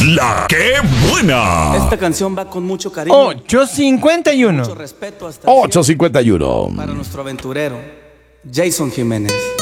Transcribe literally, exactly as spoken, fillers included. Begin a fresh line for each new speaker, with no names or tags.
La que buena.
Esta canción va con mucho cariño,
ocho cincuenta y uno.
mucho respeto hasta
ocho cincuenta y uno.
para nuestro aventurero, Jason Jiménez.